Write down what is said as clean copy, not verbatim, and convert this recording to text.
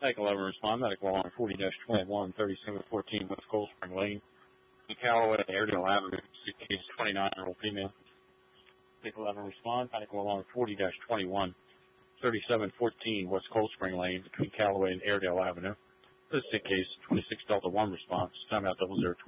Take 11 respond. Medical alarm 40-21, 3714 West Cold Spring Lane. In Callaway, Airedale Avenue, case 29-year-old female. Take 11 respond. Medical alarm 40-21, 3714 West Cold Spring Lane between Callaway and Airedale Avenue. This is case 26 Delta 1 response. Timeout 0020.